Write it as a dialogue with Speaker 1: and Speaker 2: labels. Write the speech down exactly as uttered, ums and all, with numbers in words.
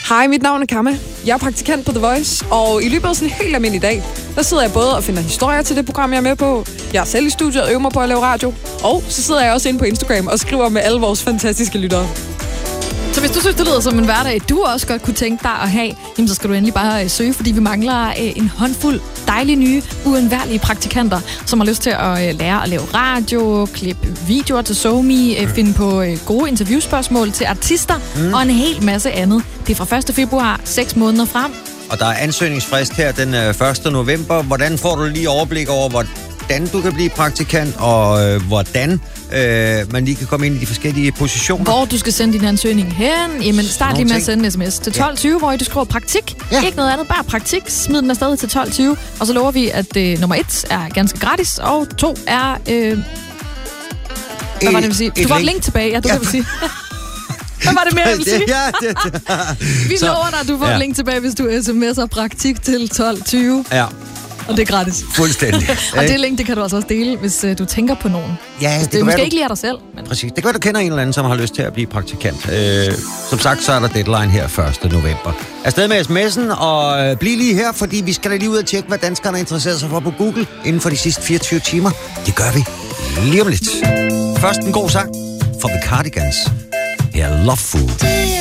Speaker 1: Hej, mit navn er Kamme. Jeg er praktikant på The Voice, og i løbet af sådan en helt almindelig dag, der sidder jeg både og finder historier til det program, jeg er med på. Jeg er selv i studiet og øver mig på at lave radio. Og så sidder jeg også inde på Instagram og skriver med alle vores fantastiske lyttere.
Speaker 2: Så hvis du synes, det lyder som en hverdag, du også godt kunne tænke dig at have, jamen så skal du endelig bare øh, søge, fordi vi mangler øh, en håndfuld dejlige, nye, uundværlige praktikanter, som har lyst til at øh, lære at lave radio, klippe videoer til SoMe, øh, finde på øh, gode interviewspørgsmål til artister mm. og en hel masse andet. Det er fra første februar, seks måneder frem.
Speaker 3: Og der er ansøgningsfrist her den øh, første november. Hvordan får du lige overblik over, hvordan du kan blive praktikant, og øh, hvordan øh, man lige kan komme ind i de forskellige positioner?
Speaker 2: Hvor du skal sende din ansøgning hen. Jamen, start lige med at sende en sms til tolv tyve, ja. Hvor du skriver praktik. Ja. Ikke noget andet, bare praktik. Smid den afsted til tolv tyve. Og så lover vi, at øh, nummer et er ganske gratis, og to er... Øh, hvad var det, vil sige? Du får et link tilbage, ja, det ja. Vil sige. Hvad var det mere, jeg ville sige?
Speaker 3: Ja, det, det.
Speaker 2: Vi så, lover dig, at du får ja. Et link tilbage, hvis du sms'er praktik til tolv tyve.
Speaker 3: Ja.
Speaker 2: Og det er gratis.
Speaker 3: Fuldstændig.
Speaker 2: Og det link, det kan du altså også dele, hvis uh, du tænker på nogen.
Speaker 3: Ja,
Speaker 2: det,
Speaker 3: det
Speaker 2: måske
Speaker 3: være, du...
Speaker 2: ikke lige er dig selv. Men...
Speaker 3: Præcis. Det kan være, du kender en eller anden, som har lyst til at blive praktikant. Øh, som sagt, så er der deadline her første november. Afsted med sms'en, og øh, bliv lige her, fordi vi skal da lige ud og tjekke, hvad danskerne er interesseret sig for på Google inden for de sidste fireogtyve timer. Det gør vi lige om lidt. Først en god sang fra The Cardigans. Her er Love Food.